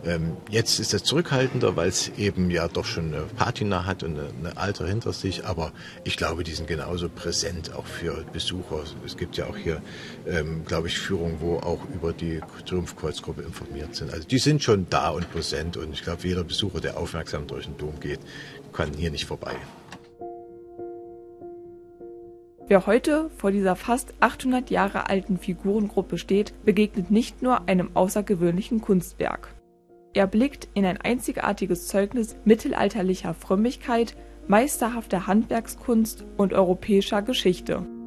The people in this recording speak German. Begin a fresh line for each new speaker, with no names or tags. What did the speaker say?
Jetzt ist es zurückhaltender, weil es eben ja doch schon eine Patina hat und ein Alter hinter sich, aber ich glaube, die sind genauso präsent auch für Besucher. Es gibt ja auch hier, glaube ich, Führungen, wo auch über die Triumphkreuzgruppe informiert sind. Also die sind schon da und präsent und ich glaube, jeder Besucher, der aufmerksam durch den Dom geht, kann hier nicht vorbei.
Wer heute vor dieser fast 800 Jahre alten Figurengruppe steht, begegnet nicht nur einem außergewöhnlichen Kunstwerk. Er blickt in ein einzigartiges Zeugnis mittelalterlicher Frömmigkeit, meisterhafter Handwerkskunst und europäischer Geschichte.